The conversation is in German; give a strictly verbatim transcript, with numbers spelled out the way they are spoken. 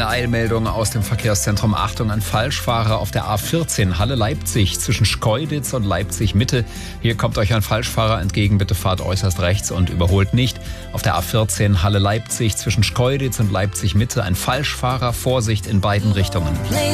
Eine Eilmeldung aus dem Verkehrszentrum. Achtung, ein Falschfahrer auf der A vierzehn Halle-Leipzig zwischen Schkeuditz und Leipzig-Mitte. Hier kommt euch ein Falschfahrer entgegen. Bitte fahrt äußerst rechts und überholt nicht. Auf der A vierzehn Halle-Leipzig zwischen Schkeuditz und Leipzig-Mitte ein Falschfahrer. Vorsicht in beiden Richtungen.